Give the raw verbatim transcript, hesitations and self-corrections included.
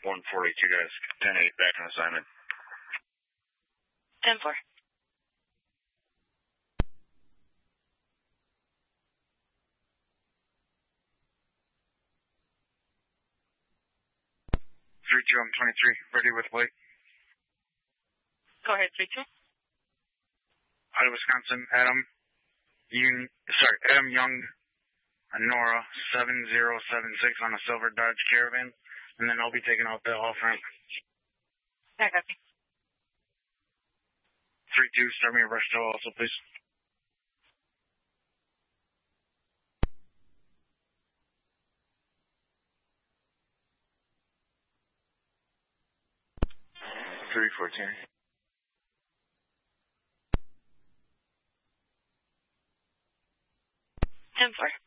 one forty-two guys, ten eight, back on assignment. ten four. three two, I'm twenty-three, ready with Blake. Go ahead, three two. Out of Wisconsin, Adam, Un, sorry, Adam Young, Nora, seven zero seven six on a silver Dodge Caravan, and then I'll be taking out the off-ramp. Yeah, copy. three two, start me a rush tow also, please. three fourteen. ten four.